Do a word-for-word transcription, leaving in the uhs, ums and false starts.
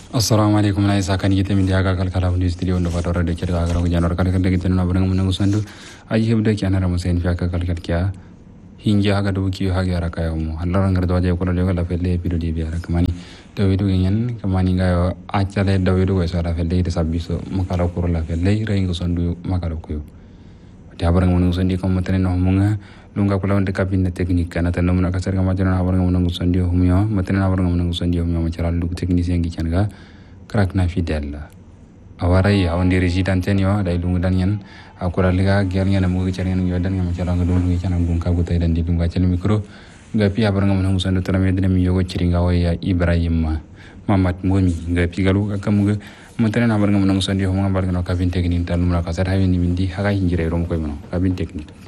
assalamu alaikum na isa kan gite min diaga kal kala hundi studio ndo fatoro de cerga gara ko janor kal kal de gite na barang mun ngusandu ayi hebde ki anara musen fiaka kal kal kya hinja haga do ki haga yara kayo mo hallara ngar do je ko do la felle pido di biara kamani do widu nyen kamani ga acale do widu ko sara felle de sabbiso makara ko la felle re ngusandu makara ko ta barang mun ngusandi ko motene no munga lunga kula wonde cabinet technique kana tan mun ka sarga majana barang mun ngusandi humyo motene na barang mun ngusandi humyo ma cara lu technicien gi canga krak na fidel awarai awandi resident tenyo dai lungu dan yan akura liga gel ngana mu ci ngana yo dan ngam ci ranga do ngi canam gun ka gu tay dan di lunga ci micro ga pi abar ngam ngu sandu tara me dina mi yogo ci nga waya ibrahim mamat momi ga pi galu ka kam ga mutane na bar ngam ngu sandu ho ngam bar ngam ka bin technique tan mu ka sar hawi ni mindi haga hinjire rom koy mono ka bin technique